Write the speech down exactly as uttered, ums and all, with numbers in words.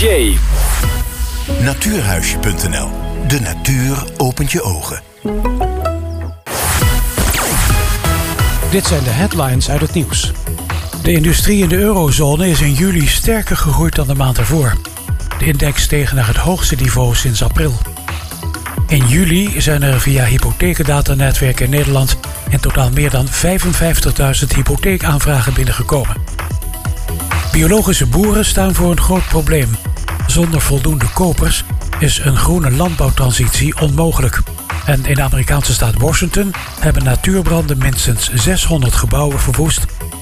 J. Natuurhuisje punt n l. De natuur opent je ogen. Dit zijn de headlines uit het nieuws. De industrie in de eurozone is in juli sterker gegroeid dan de maand ervoor. De index steeg naar het hoogste niveau sinds april. In juli zijn er via hypotheekdatanetwerk in Nederland in totaal meer dan vijfenvijftigduizend hypotheekaanvragen binnengekomen. Biologische boeren staan voor een groot probleem. Zonder voldoende kopers is een groene landbouwtransitie onmogelijk. En in de Amerikaanse staat Washington hebben natuurbranden minstens zeshonderd gebouwen verwoest